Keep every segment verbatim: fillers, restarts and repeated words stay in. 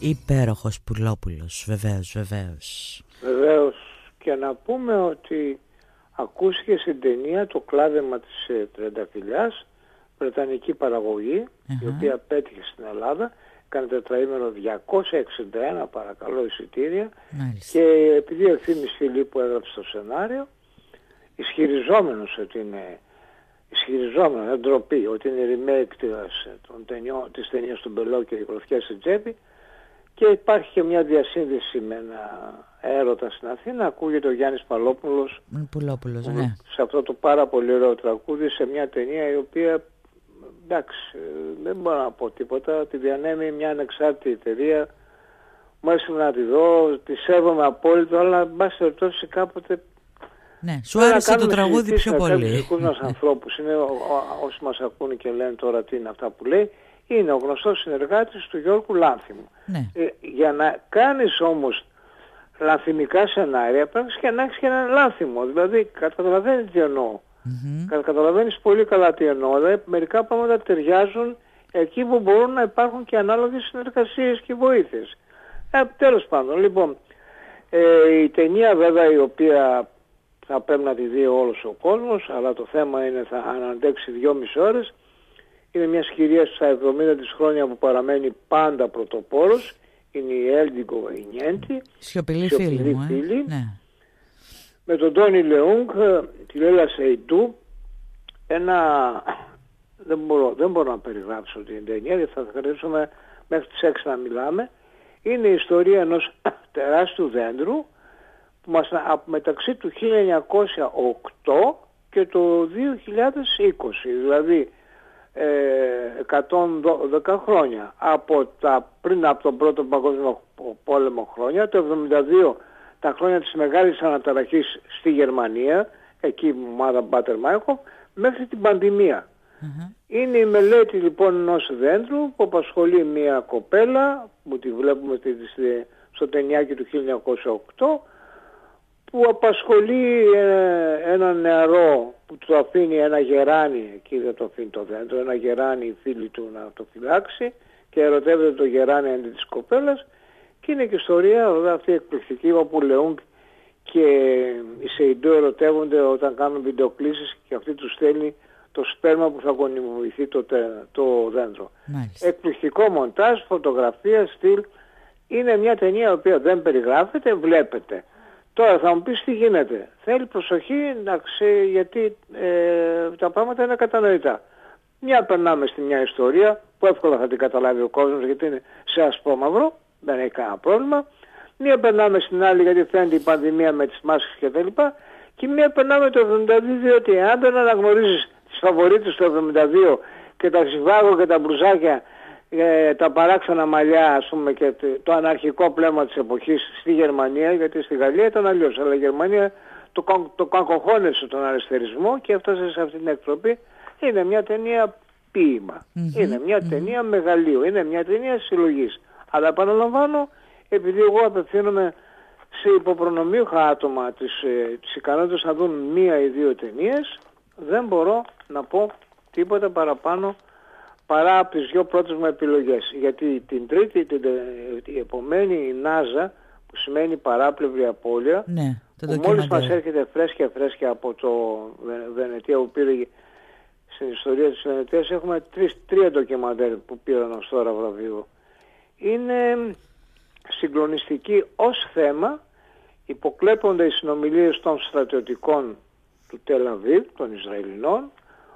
Υπέροχος Πουλόπουλος, βεβαίως, βεβαίως. Βεβαίως. Και να πούμε ότι ακούστηκε στην ταινία το κλάδεμα της ε, Τριανταφυλλιάς, βρετανική παραγωγή, uh-huh. η οποία πέτυχε στην Ελλάδα, έκανε τετραήμερο διακόσια εξήντα ένα παρακαλώ εισιτήρια. Μάλιστα. Και επειδή ο Ευθύμης Φιλίππου έγραψε το σενάριο, ισχυριζόμενος ότι είναι ισχυριζόμενο, δεν ντροπή, ότι είναι remake της ταινίας του Μπελό και η Γροθιά στην τσέπη, και υπάρχει και μια διασύνδεση με ένα έρωτα στην Αθήνα. Ακούγεται ο Γιάννης Παλόπουλος, Πουλόπουλος, ναι. σε αυτό το πάρα πολύ ωραίο τραγούδι, σε μια ταινία η οποία, εντάξει, δεν μπορώ να πω τίποτα, τη διανέμει μια ανεξάρτητη εταιρεία. Μου άρεσε να τη δω, τη σέβομαι απόλυτα, αλλά εν πάση περιπτώσει κάποτε. Ναι, σου άρεσε το τραγούδι πιο πολύ. Τους δικούς μας ανθρώπους, είναι όσοι μας ακούνε και λένε τώρα τι είναι αυτά που λέει, είναι ο γνωστός συνεργάτης του Γιώργου Λάνθιμου. Ναι. Ε, για να κάνεις όμως λανθιμικά σενάρια πρέπει και να έχεις και έναν Λάνθιμο. Δηλαδή καταλαβαίνεις τι εννοώ. Mm-hmm. Καταλαβαίνεις πολύ καλά τι εννοώ. Δηλαδή μερικά πράγματα ταιριάζουν εκεί που μπορούν να υπάρχουν και ανάλογες συνεργασίες και βοήθειες. Ε, τέλος πάντων, λοιπόν, ε, η ταινία βέβαια η οποία θα πρέπει να τη δει όλος ο κόσμος, αλλά το θέμα είναι θα αναντέξει δυόμιση ώρες. Είναι μια σκυρία στα εβδομήντα της χρόνια που παραμένει πάντα πρωτοπόρος. Είναι η Έλντιγκο Βαϊνιέντη. Σιωπηλή φίλη μου, ε. Ναι. Με τον Τόνι Λεούγκ, τη Λέλα Σεϊντού. Ένα... Δεν μπορώ, δεν μπορώ να περιγράψω την ταινία, γιατί θα χρειάζομαι μέχρι τις έξι να μιλάμε. Είναι η ιστορία ενός τεράστιου δέντρου που μας, μεταξύ του χίλια εννιακόσια οκτώ και το δύο χιλιάδες είκοσι, δηλαδή ε, εκατόν δέκα χρόνια, από τα, πριν από τον Πρώτο Παγκόσμιο Πόλεμο χρόνια, το εβδομήντα δύο τα χρόνια της μεγάλης αναταραχής στη Γερμανία, εκεί η ομάδα Μπάτερ Μάιχοφ, μέχρι την πανδημία. Mm-hmm. Είναι η μελέτη λοιπόν ενός δέντρου που απασχολεί μια κοπέλα που τη βλέπουμε στο ταινιάκι του χίλια εννιακόσια οκτώ, που απασχολεί ε, ένα νεαρό που του αφήνει ένα γεράνι, εκεί δεν το αφήνει το δέντρο, ένα γεράνι η φίλη του να το φυλάξει, και ερωτεύεται το γεράνι αντί της κοπέλας, και είναι και ιστορία βέβαια αυτή εκπληκτική όπου Λεούγκ και οι Σεϊντού ερωτεύονται όταν κάνουν βιντεοκλήσεις και αυτή τους στέλνει το σπέρμα που θα γονιμοποιηθεί το, το δέντρο. Μάλιστα. Εκπληκτικό μοντάζ, φωτογραφία, στυλ. Είναι μια ταινία η οποία δεν περιγράφεται, βλέπετε. Τώρα θα μου πεις τι γίνεται. Θέλει προσοχή, εντάξει, γιατί ε, τα πράγματα είναι κατανοητά. Μια περνάμε στη μια ιστορία που εύκολα θα την καταλάβει ο κόσμος γιατί είναι σε ασπρόμαυρο, δεν έχει κανένα πρόβλημα. Μια περνάμε στην άλλη γιατί φαίνεται η πανδημία με τις μάσκες κτλ. Και μια περνάμε το εβδομήντα δύο διότι αν δεν αναγνωρίζεις τις φαβορίτες του εβδομήντα δύο και τα ζιβάγο και τα μπρουζάκια, ε, τα παράξενα μαλλιά, ας πούμε, και το αναρχικό πνεύμα της εποχής στη Γερμανία, γιατί στη Γαλλία ήταν αλλιώς, αλλά η Γερμανία το, το κακοχώνεσε τον αριστερισμό και έφτασε σε αυτή την εκτροπή. Είναι μια ταινία ποίημα, mm-hmm. είναι μια mm-hmm. ταινία μεγαλείου, είναι μια ταινία συλλογής. Αλλά επαναλαμβάνω, επειδή εγώ απευθύνομαι σε υποπρονομίουχα άτομα της, ε, της ικανότητας να δουν μία ή δύο ταινίες, δεν μπορώ να πω τίποτα παραπάνω παρά από τις δυο πρώτες μου επιλογές. Γιατί την τρίτη, την, την επομένη, η Νάζα, που σημαίνει παράπλευρη απώλεια, ναι, που μόλις μας έρχεται φρέσκια φρέσκια από το Βενετία που πήρε στην ιστορία της Βενετίας, έχουμε τρεις, τρία ντοκιμαντέρ που πήραν ως τώρα βραβείο. Είναι συγκλονιστική ως θέμα, υποκλέπονται οι συνομιλίες των στρατιωτικών του Τελ Αβίβ, των Ισραηλινών,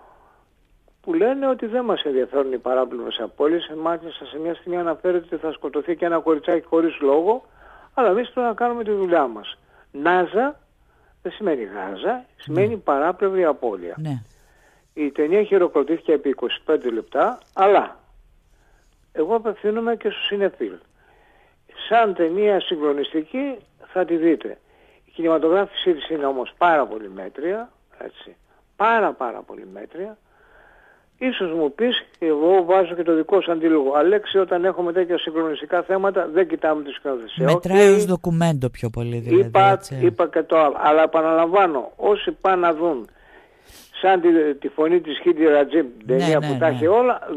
που λένε ότι δεν μας ενδιαφέρουν οι παράπλευρες απώλειες. Μάλιστα σε μια στιγμή αναφέρεται ότι θα σκοτωθεί και ένα κοριτσάκι χωρίς λόγο, αλλά εμείς πρέπει να κάνουμε τη δουλειά μας. Νάζα δεν σημαίνει Γάζα, σημαίνει ναι. παράπλευρη απώλεια. Ναι. Η ταινία χειροκροτήθηκε επί είκοσι πέντε λεπτά, αλλά εγώ απευθύνομαι και στους συνεφίλ. Σαν ταινία συγκλονιστική θα τη δείτε. Η κινηματογράφησή της είναι όμως πάρα πολύ μέτρια, έτσι, πάρα πάρα πολύ μέτρια. Ίσως μου πεις, και εγώ βάζω και το δικό σου αντίλογο, Αλέξη, όταν έχουμε τέτοια συγκλονιστικά θέματα δεν κοιτάμε τη σκηνοθεσία. Μετράει ως ντοκουμέντο πιο πολύ δηλαδή. Είπα, έτσι. είπα και το άλλο, αλλά επαναλαμβάνω, όσοι πάνε να δουν σαν τη, τη φωνή της Χίντι Ρατζίμ, την ταινία ναι, ναι, που ναι. τα έχει όλα,